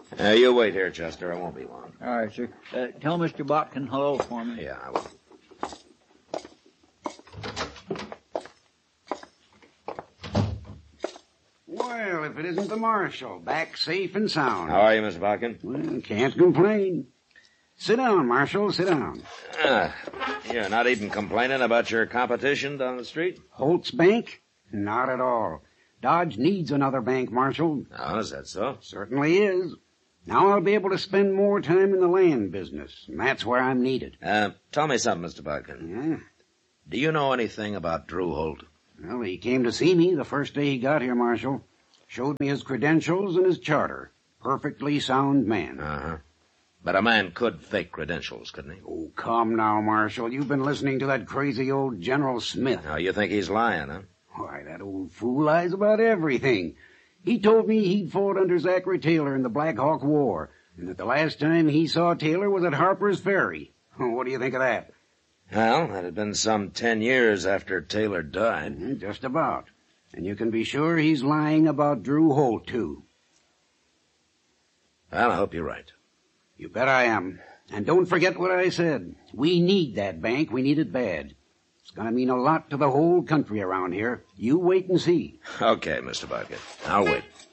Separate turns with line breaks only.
You wait here, Chester. I won't be long.
All right, sir. Tell Mr. Botkin hello for me.
Yeah, I will.
Well, if it isn't the marshal, back safe and sound.
How are you, Mr. Botkin?
Well, can't complain. Sit down, Marshal, sit down.
You're not even complaining about your competition down the street?
Holt's Bank? Not at all. Dodge needs another bank, Marshal.
Oh, is that so?
Certainly is. Now I'll be able to spend more time in the land business, and that's where I'm needed.
Tell me something, Mr. Botkin.
Yeah?
Do you know anything about Drew Holt?
Well, he came to see me the first day he got here, Marshal. Showed me his credentials and his charter. Perfectly sound man.
Uh-huh. But a man could fake credentials, couldn't he?
Oh, come now, Marshal. You've been listening to that crazy old General Smith.
Now, you think he's lying, huh?
Why, that old fool lies about everything. He told me he'd fought under Zachary Taylor in the Black Hawk War, and that the last time he saw Taylor was at Harper's Ferry. What do you think of that?
Well, that had been some 10 years after Taylor died.
Just about. And you can be sure he's lying about Drew Holt, too.
Well, I hope you're right.
You bet I am. And don't forget what I said. We need that bank. We need it bad. It's going to mean a lot to the whole country around here. You wait and see.
Okay, Mr. Botkin. I'll wait.